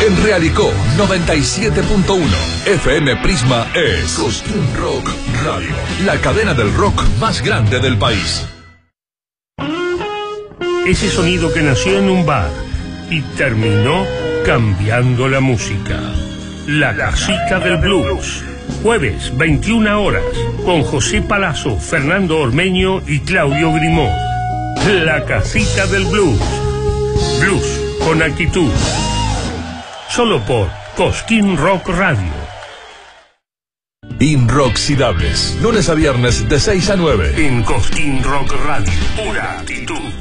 En Realicó 97.1 FM Prisma es Cosquín Rock Radio, la cadena del rock más grande del país. Ese sonido que nació en un bar y terminó cambiando la música. La Casita del Blues. Jueves, 21 horas, con José Palazzo, Fernando Ormeño y Claudio Grimaud. La Casita del Blues. Blues con actitud. Solo por Cosquín Rock Radio. Inroxidables, lunes a viernes de 6 a 9. En Cosquín Rock Radio. Pura actitud.